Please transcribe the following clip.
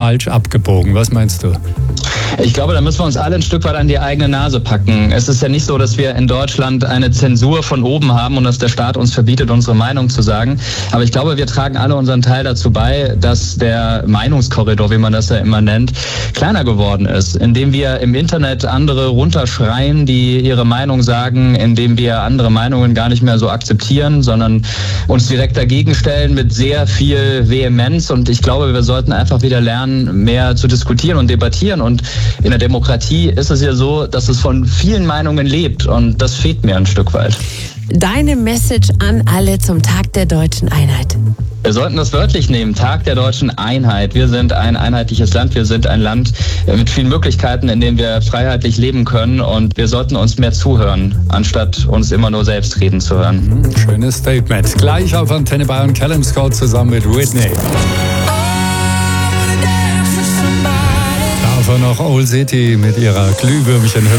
falsch abgebogen? Was meinst du? Ich glaube, da müssen wir uns alle ein Stück weit an die eigene Nase packen. Es ist ja nicht so, dass wir in Deutschland eine Zensur von oben haben und dass der Staat uns verbietet, unsere Meinung zu sagen. Aber ich glaube, wir tragen alle unseren Teil dazu bei, dass der Meinungskorridor, wie man das ja immer nennt, kleiner geworden ist. Indem wir im Internet andere runterschreien, die ihre Meinung sagen, indem wir andere Meinungen gar nicht mehr so akzeptieren, sondern uns direkt dagegen stellen mit sehr viel Vehemenz. Und ich glaube, wir sollten einfach wieder lernen, mehr zu diskutieren und debattieren. Und in der Demokratie ist es ja so, dass es von vielen Meinungen lebt und das fehlt mir ein Stück weit. Deine Message an alle zum Tag der deutschen Einheit. Wir sollten das wörtlich nehmen, Tag der deutschen Einheit. Wir sind ein einheitliches Land, wir sind ein Land mit vielen Möglichkeiten, in dem wir freiheitlich leben können und wir sollten uns mehr zuhören, anstatt uns immer nur selbst reden zu hören. Schönes Statement. Gleich auf Antenne Bayern, Callum Scott zusammen mit Whitney. Davon noch Old City mit ihrer Glühwürmchen.